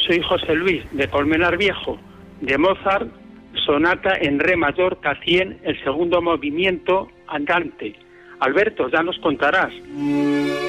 soy José Luis, de Colmenar Viejo, de Mozart, sonata en re mayor K100, el segundo movimiento, andante. Alberto, ya nos contarás.